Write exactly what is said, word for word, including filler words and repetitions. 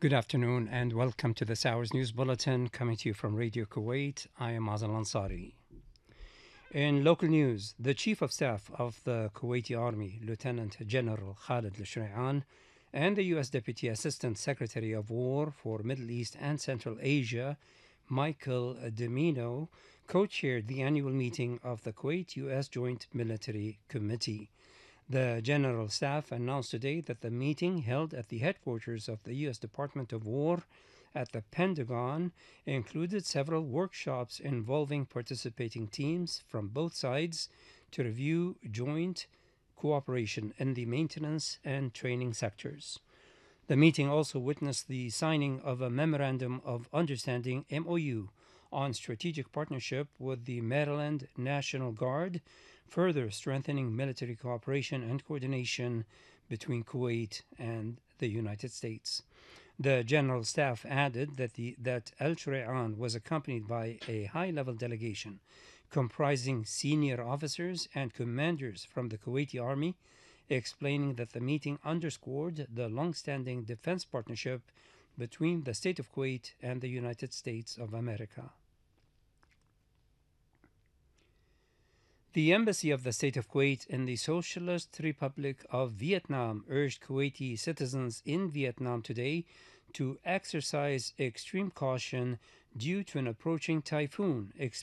Good afternoon and welcome to this hour's news bulletin coming to you from Radio Kuwait. I am Azal Ansari. In local news, the Chief of Staff of the Kuwaiti Army, Lieutenant General Khalid Al-Shari'an, and the U S Deputy Assistant Secretary of War for Middle East and Central Asia, Michael Domino, co-chaired the annual meeting of the Kuwait-U S Joint Military Committee. The General Staff announced today that the meeting held at the headquarters of the U S Department of War at the Pentagon included several workshops involving participating teams from both sides to review joint cooperation in the maintenance and training sectors. The meeting also witnessed the signing of a Memorandum of Understanding M O U on strategic partnership with the Maryland National Guard, further strengthening military cooperation and coordination between Kuwait and the United States. The General Staff added that, the, that Al Shari'an was accompanied by a high level delegation comprising senior officers and commanders from the Kuwaiti Army, explaining that the meeting underscored the long standing defense partnership between the State of Kuwait and the United States of America. The Embassy of the State of Kuwait in the Socialist Republic of Vietnam urged Kuwaiti citizens in Vietnam today to exercise extreme caution due to an approaching typhoon expected